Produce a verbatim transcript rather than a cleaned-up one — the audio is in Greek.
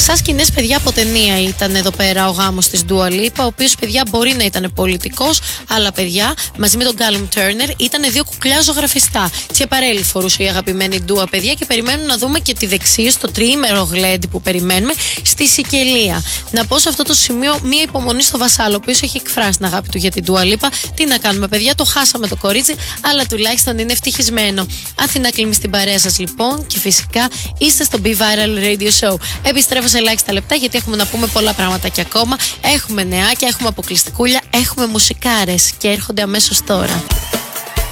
Σαν σκηνές, παιδιά, από ταινία ήταν εδώ πέρα ο γάμος της Dua Lipa, ο οποίος, παιδιά, μπορεί να ήταν πολιτικός, αλλά, παιδιά, μαζί με τον Callum Turner ήταν δύο κουκλιά ζωγραφιστά. Τσιαπαρέλι φορούσε η αγαπημένη Dua, παιδιά, και περιμένουν να δούμε και τη δεξίωση στο τριήμερο γλέντι που περιμένουμε στη Σικελία. Να πω σε αυτό το σημείο μία υπομονή στο Βασάλο, ο οποίος έχει εκφράσει την αγάπη του για την Dua Lipa. Τι να κάνουμε, παιδιά, το χάσαμε το κορίτσι, αλλά τουλάχιστον είναι ευτυχισμένο. Αθηνά Κλίμη στην παρέα σας, λοιπόν, και φυσικά είστε στο Be Viral Radio Show. Επιστρέφω σε ελάχιστα λεπτά, γιατί έχουμε να πούμε πολλά πράγματα και ακόμα. Έχουμε νεάκια, έχουμε αποκλειστικούλια, έχουμε μουσικάρες και έρχονται αμέσως τώρα.